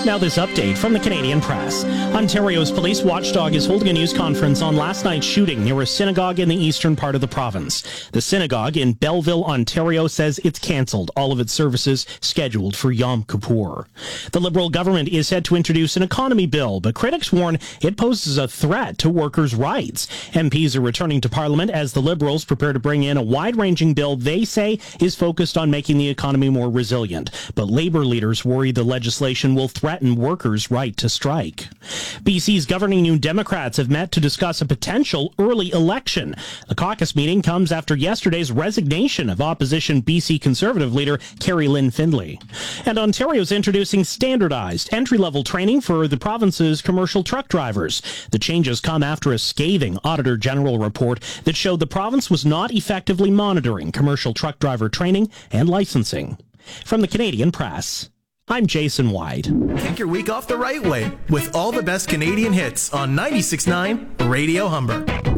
Now this update from the Canadian Press. Ontario's police watchdog is holding a news conference on last night's shooting near a synagogue in the eastern part of the province. The synagogue in Belleville, Ontario says it's cancelled all of its services scheduled for Yom Kippur. The Liberal government is set to introduce an economy bill, but critics warn it poses a threat to workers' rights. MPs are returning to Parliament as the Liberals prepare to bring in a wide-ranging bill they say is focused on making the economy more resilient. But Labour leaders worry the legislation will threaten workers' right to strike. BC's governing New Democrats have met to discuss a potential early election. The caucus meeting comes after yesterday's resignation of opposition BC Conservative leader Carrie Lynn Findlay. And Ontario's introducing standardized entry-level training for the province's commercial truck drivers. The changes come after a scathing Auditor General report that showed the province was not effectively monitoring commercial truck driver training and licensing. From the Canadian Press, I'm Jason White. Kick your week off the right way with all the best Canadian hits on 96.9 Radio Humber.